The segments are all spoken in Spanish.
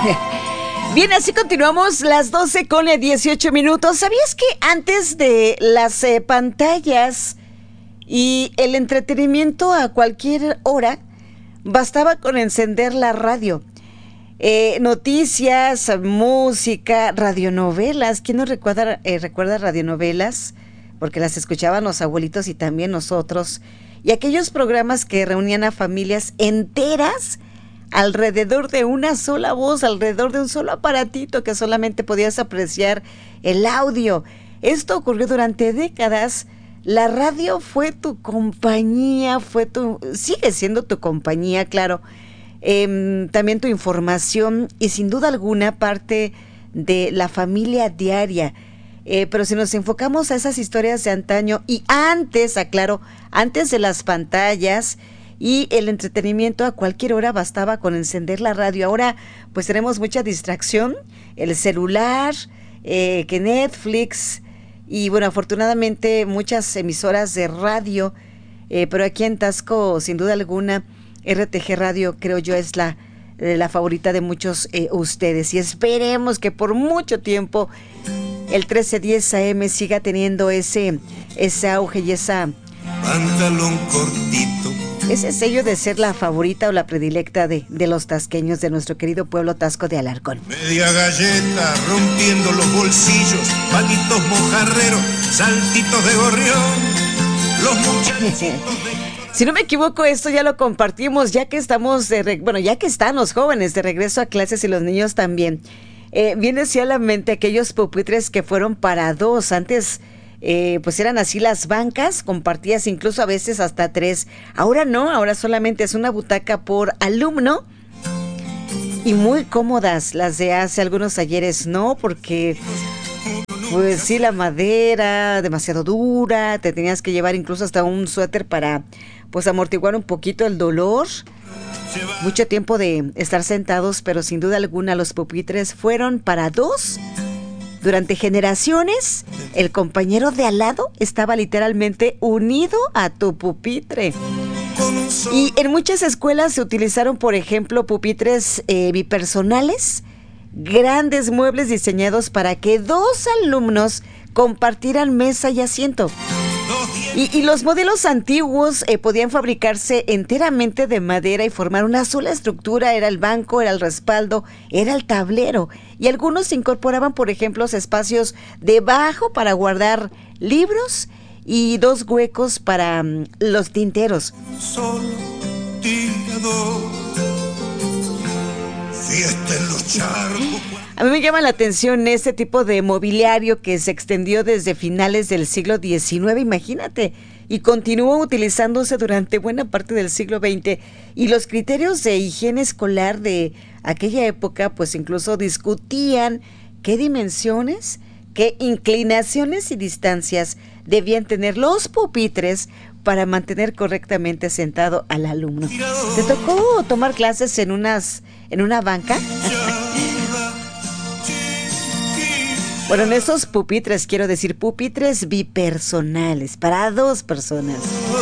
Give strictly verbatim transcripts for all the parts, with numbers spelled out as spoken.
Bien, así continuamos las doce con dieciocho minutos. ¿Sabías que antes de las eh, pantallas y el entretenimiento a cualquier hora, bastaba con encender la radio? Eh, noticias, música, radionovelas. ¿Quién no recuerda, eh, recuerda radionovelas? Porque las escuchaban los abuelitos y también nosotros. Y aquellos programas que reunían a familias enteras alrededor de una sola voz, alrededor de un solo aparatito que solamente podías apreciar el audio. Esto ocurrió durante décadas. La radio fue tu compañía, fue tu, sigue siendo tu compañía, claro. Eh, también tu información y sin duda alguna parte de la familia diaria. Eh, pero si nos enfocamos a esas historias de antaño y antes, aclaro, antes de las pantallas y el entretenimiento a cualquier hora, bastaba con encender la radio. Ahora pues tenemos mucha distracción, el celular, eh, que Netflix y bueno, afortunadamente muchas emisoras de radio, eh, pero aquí en Taxco sin duda alguna R T G Radio creo yo es la, la favorita de muchos eh, ustedes y esperemos que por mucho tiempo el trece diez A M siga teniendo ese, ese auge y esa pantalón cortito, ese sello de ser la favorita o la predilecta de, de los tasqueños de nuestro querido pueblo Taxco de Alarcón. Media galleta rompiendo los bolsillos, palitos mojarreros, saltitos de gorrión, los muchachitos de... Si no me equivoco, esto ya lo compartimos, ya que estamos, de re... bueno, ya que están los jóvenes de regreso a clases y los niños también. Eh, viene así a la mente aquellos pupitres que fueron para dos. Antes eh, pues eran así las bancas, compartías incluso a veces hasta tres. Ahora no, ahora solamente es una butaca por alumno y muy cómodas. Las de hace algunos ayeres no, porque pues sí, la madera demasiado dura, te tenías que llevar incluso hasta un suéter para pues amortiguar un poquito el dolor. Mucho tiempo de estar sentados, pero sin duda alguna los pupitres fueron para dos. Durante generaciones, el compañero de al lado estaba literalmente unido a tu pupitre. Y en muchas escuelas se utilizaron, por ejemplo, pupitres eh, bipersonales, grandes muebles diseñados para que dos alumnos compartieran mesa y asiento. Y, y los modelos antiguos eh, podían fabricarse enteramente de madera y formar una sola estructura. Era el banco, era el respaldo, era el tablero. Y algunos incorporaban, por ejemplo, espacios debajo para guardar libros y dos huecos para um, los tinteros. Solo tirador, fiesta en los charcos. A mí me llama la atención este tipo de mobiliario que se extendió desde finales del siglo diecinueve, imagínate, y continuó utilizándose durante buena parte del siglo veinte. Y los criterios de higiene escolar de aquella época, pues incluso discutían qué dimensiones, qué inclinaciones y distancias debían tener los pupitres para mantener correctamente sentado al alumno. ¿Te tocó tomar clases en unas, en una banca? Bueno, en esos pupitres, quiero decir, pupitres bipersonales, para dos personas.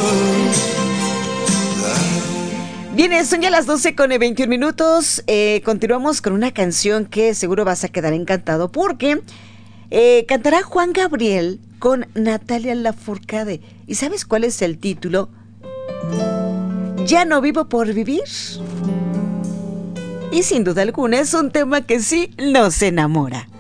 Bien, son ya las doce con veintiún minutos. Eh, continuamos con una canción que seguro vas a quedar encantado porque eh, cantará Juan Gabriel con Natalia Lafourcade. ¿Y sabes cuál es el título? Ya no vivo por vivir. Y sin duda alguna es un tema que sí nos enamora.